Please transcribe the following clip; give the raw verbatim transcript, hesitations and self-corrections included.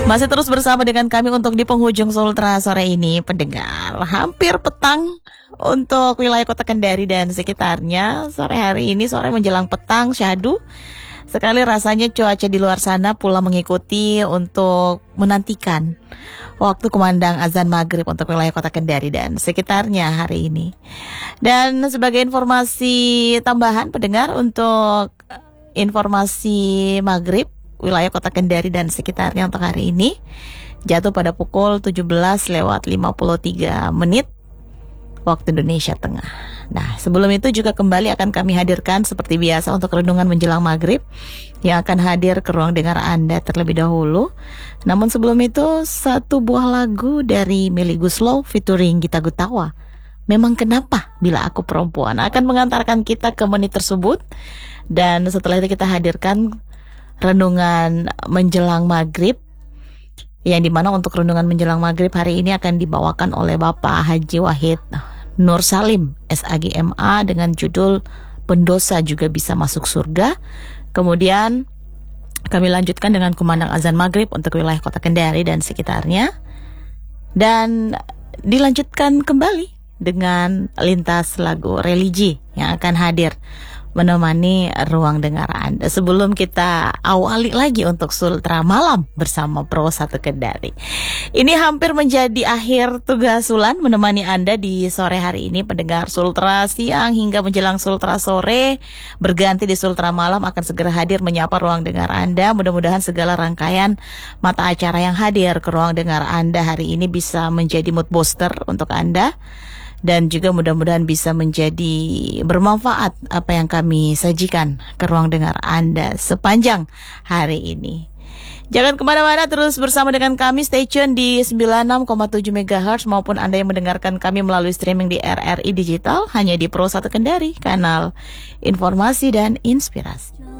Masih terus bersama dengan kami untuk di penghujung Sultra sore ini, pendengar. Hampir petang untuk wilayah Kota Kendari dan sekitarnya. Sore hari ini, sore menjelang petang, syahdu. Sekali rasanya cuaca di luar sana pula mengikuti untuk menantikan waktu kumandang azan maghrib untuk wilayah Kota Kendari dan sekitarnya hari ini. Dan sebagai informasi tambahan, pendengar, untuk informasi maghrib wilayah Kota Kendari dan sekitarnya untuk hari ini jatuh pada pukul tujuh belas lewat lima puluh tiga menit waktu Indonesia Tengah. Nah, sebelum itu juga kembali akan kami hadirkan seperti biasa untuk renungan menjelang maghrib yang akan hadir ke ruang dengar Anda terlebih dahulu. Namun sebelum itu, satu buah lagu dari Melly Goeslaw featuring Gita Gutawa, Memang Kenapa Bila Aku Perempuan, akan mengantarkan kita ke menit tersebut. Dan setelah itu kita hadirkan renungan menjelang maghrib, yang dimana untuk renungan menjelang maghrib hari ini akan dibawakan oleh Bapak Haji Wahid Nur Salim S A G M A dengan judul Pendosa Juga Bisa Masuk Surga. Kemudian kami lanjutkan dengan kumandang azan maghrib untuk wilayah Kota Kendari dan sekitarnya, dan dilanjutkan kembali dengan lintas lagu religi yang akan hadir menemani ruang dengar Anda. Sebelum kita awali lagi untuk Sultra Malam bersama Pro satu Kendari. Ini hampir menjadi akhir tugas Sulan menemani Anda di sore hari ini, pendengar. Sultra siang hingga menjelang Sultra sore berganti di Sultra Malam akan segera hadir menyapa ruang dengar Anda. Mudah-mudahan segala rangkaian mata acara yang hadir ke ruang dengar Anda hari ini bisa menjadi mood booster untuk Anda, dan juga mudah-mudahan bisa menjadi bermanfaat apa yang kami sajikan ke ruang dengar Anda sepanjang hari ini. Jangan kemana-mana, terus bersama dengan kami, stay tune di sembilan puluh enam koma tujuh megahertz, maupun Anda yang mendengarkan kami melalui streaming di R R I Digital, hanya di Pro satu Kendari, kanal informasi dan inspirasi.